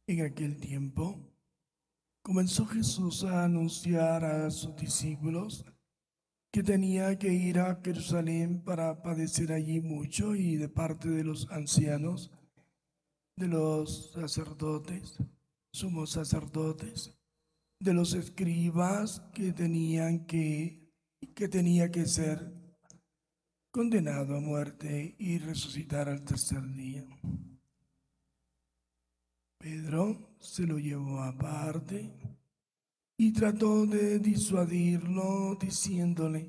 En aquel tiempo comenzó Jesús a anunciar a sus discípulos que tenía que ir a Jerusalén para padecer allí mucho y de parte de los ancianos, de los sacerdotes, sumos sacerdotes, de los escribas que tenía que ser condenado a muerte y resucitar al tercer día. Pedro se lo llevó aparte y trató de disuadirlo diciéndole: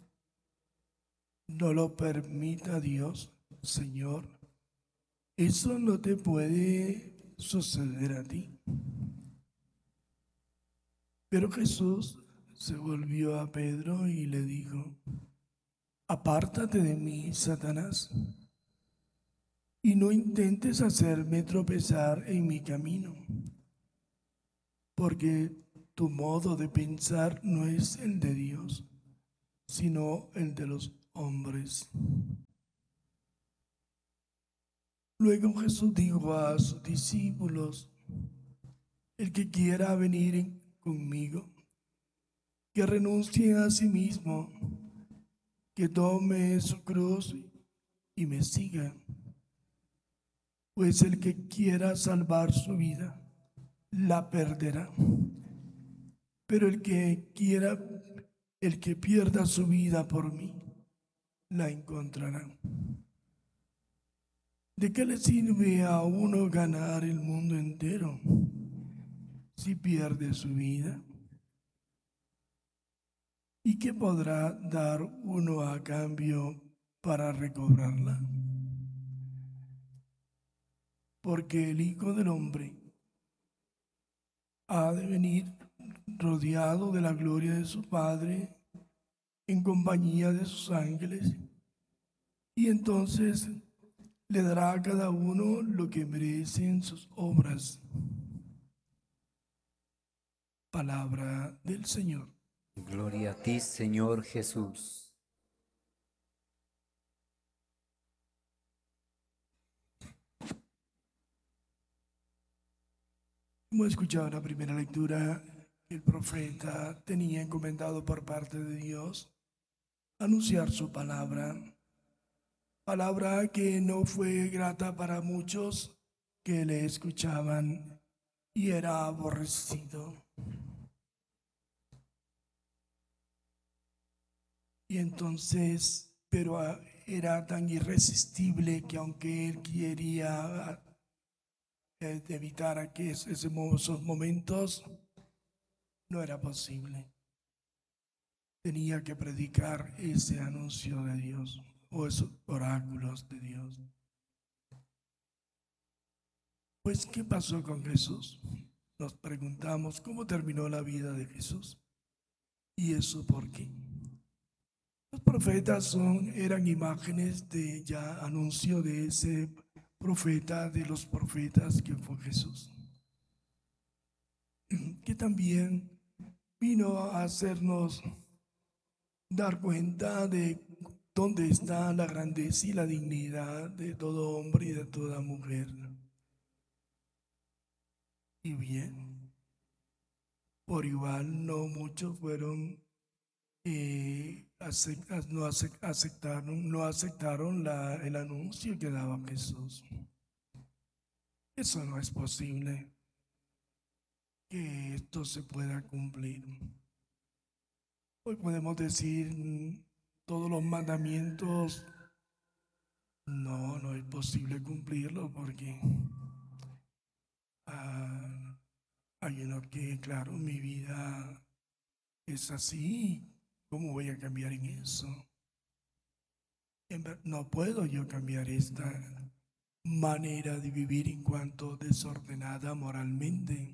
no lo permita Dios, Señor, eso no te puede suceder a ti. Pero Jesús se volvió a Pedro y le dijo: apártate de mí, Satanás, y no intentes hacerme tropezar en mi camino, porque tu modo de pensar no es el de Dios, sino el de los hombres. Luego Jesús dijo a sus discípulos: el que quiera venir conmigo, que renuncie a sí mismo, que tome su cruz y me siga. Pues el que quiera salvar su vida, la perderá. Pero el que pierda su vida por mí, la encontrará. ¿De qué le sirve a uno ganar el mundo entero si pierde su vida? ¿Y qué podrá dar uno a cambio para recobrarla? Porque el Hijo del Hombre ha de venir rodeado de la gloria de su Padre en compañía de sus ángeles, y entonces le dará a cada uno lo que merecen sus obras. Palabra del Señor. Gloria a ti, Señor Jesús. Hemos escuchado en la primera lectura que el profeta tenía encomendado por parte de Dios anunciar su palabra, palabra que no fue grata para muchos que le escuchaban y era aborrecido. Y entonces, pero era tan irresistible que aunque él quería evitar esos momentos, no era posible. Tenía que predicar ese anuncio de Dios o esos oráculos de Dios. Pues, ¿qué pasó con Jesús? Nos preguntamos cómo terminó la vida de Jesús. ¿Y eso por qué? Los profetas eran imágenes de ya anuncio de ese profeta de los profetas que fue Jesús, que también vino a hacernos dar cuenta de dónde está la grandeza y la dignidad de todo hombre y de toda mujer. Y bien, por igual no muchos fueron, no aceptaron el anuncio que daba Jesús. Eso no es posible que esto se pueda cumplir. Hoy podemos decir todos los mandamientos, no es posible cumplirlos porque ah, hay uno que, claro, mi vida es así, ¿cómo voy a cambiar en eso? No puedo yo cambiar esta manera de vivir en cuanto desordenada moralmente.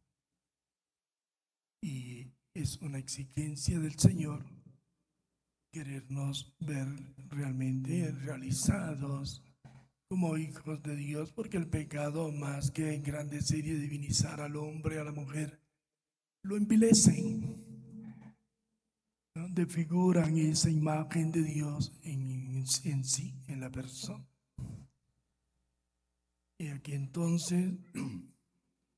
Y es una exigencia del Señor querernos ver realmente realizados como hijos de Dios, porque el pecado, más que engrandecer y divinizar al hombre, a la mujer, lo envilecen, ¿no? Desfiguran esa imagen de Dios en sí, en la persona. Y aquí entonces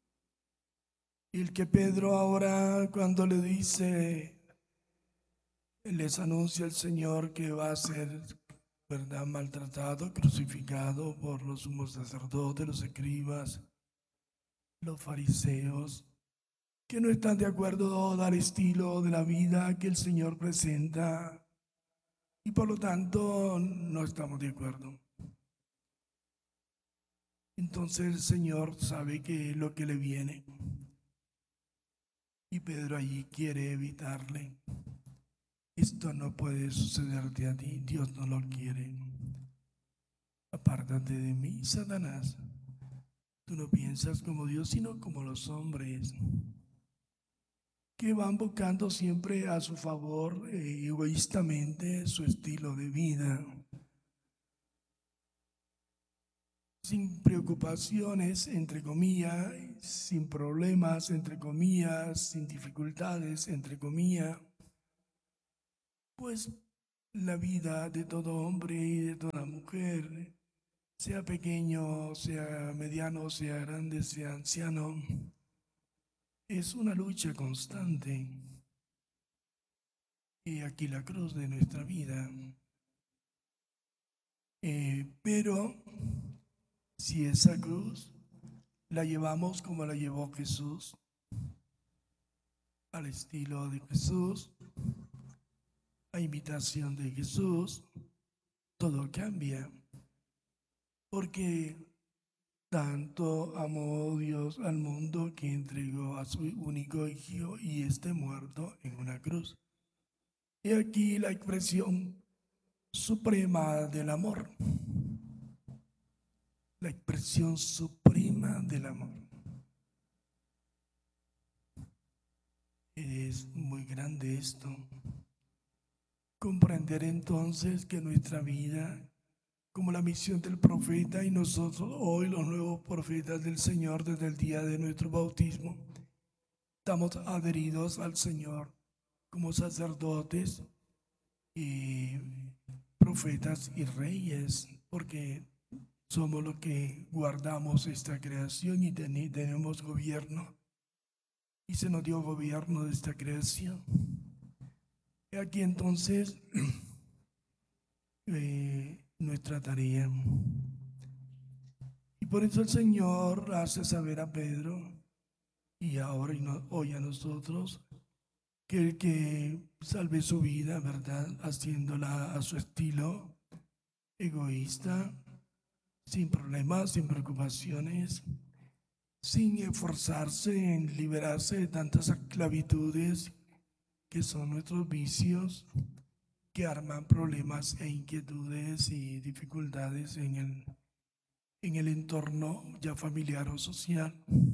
El que Pedro ahora cuando le dice, les anuncia el Señor que va a ser, ¿verdad?, maltratado, crucificado por los sumos sacerdotes, los escribas, los fariseos, que no están de acuerdo al estilo de la vida que el Señor presenta y por lo tanto no estamos de acuerdo. Entonces el Señor sabe que es lo que le viene y Pedro allí quiere evitarle. Esto no puede sucederte a ti, Dios no lo quiere. Apártate de mí, Satanás. Tú no piensas como Dios, sino como los hombres, que van buscando siempre a su favor, egoístamente, su estilo de vida, sin preocupaciones, entre comillas, sin problemas, entre comillas, sin dificultades, entre comillas. Pues la vida de todo hombre y de toda mujer, sea pequeño, sea mediano, sea grande, sea anciano, es una lucha constante. Y aquí la cruz de nuestra vida. Pero si esa cruz la llevamos como la llevó Jesús, al estilo de Jesús, a imitación de Jesús, todo cambia. Porque tanto amó Dios al mundo que entregó a su único hijo y esté muerto en una cruz. Y aquí la expresión suprema del amor. La expresión suprema del amor. Es muy grande esto. Comprender entonces que nuestra vida, como la misión del profeta y nosotros hoy los nuevos profetas del Señor desde el día de nuestro bautismo, estamos adheridos al Señor como sacerdotes y profetas y reyes, porque somos los que guardamos esta creación y tenemos gobierno, y se nos dio gobierno de esta creación. Y aquí entonces nuestra tarea. Y por eso el Señor hace saber a Pedro y ahora hoy a nosotros que el que salve su vida, ¿verdad?, haciéndola a su estilo, egoísta, sin problemas, sin preocupaciones, sin esforzarse en liberarse de tantas esclavitudes que son nuestros vicios, que arman problemas e inquietudes y dificultades en el entorno ya familiar o social.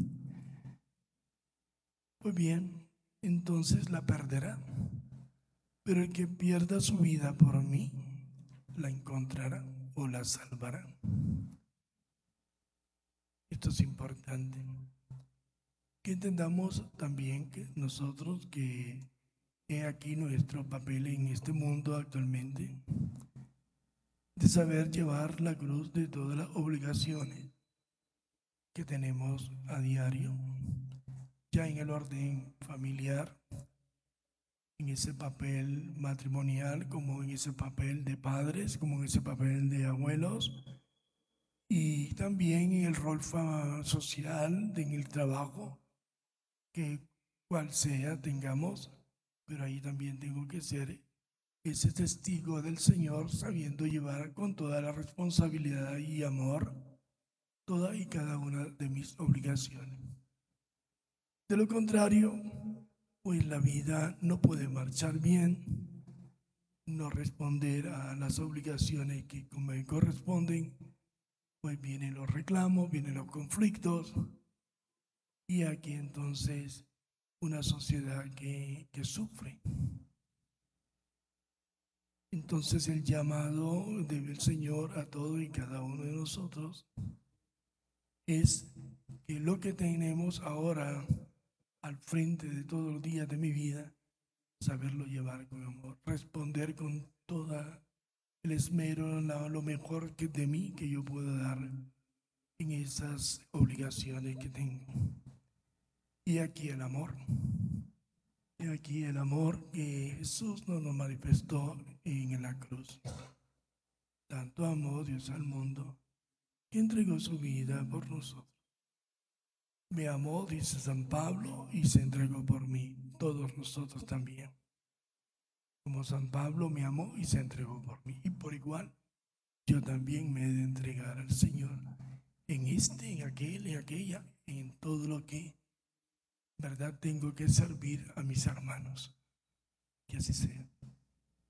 Pues bien, entonces la perderá. Pero el que pierda su vida por mí, la encontrará o la salvará. Esto es importante. Que entendamos también que nosotros, que he aquí nuestro papel en este mundo actualmente, de saber llevar la cruz de todas las obligaciones que tenemos a diario, ya en el orden familiar, en ese papel matrimonial, como en ese papel de padres, como en ese papel de abuelos, y también en el rol social, en el trabajo, que cual sea tengamos, pero ahí también tengo que ser ese testigo del Señor, sabiendo llevar con toda la responsabilidad y amor toda y cada una de mis obligaciones. De lo contrario, pues la vida no puede marchar bien, no responder a las obligaciones que me corresponden, pues vienen los reclamos, vienen los conflictos, y aquí entonces una sociedad que sufre. Entonces el llamado del Señor a todo y cada uno de nosotros es que lo que tenemos ahora al frente de todos los días de mi vida, saberlo llevar con amor, responder con toda el esmero, lo mejor que de mí que yo puedo dar en esas obligaciones que tengo. Y aquí el amor. Y aquí el amor que Jesús nos manifestó en la cruz. Tanto amó Dios al mundo que entregó su vida por nosotros. Me amó, dice San Pablo, y se entregó por mí. Todos nosotros también. Como San Pablo me amó y se entregó por mí. Y por igual, yo también me he de entregar al Señor en en aquel, en aquella, en todo lo que, verdad, tengo que servir a mis hermanos. Que así sea.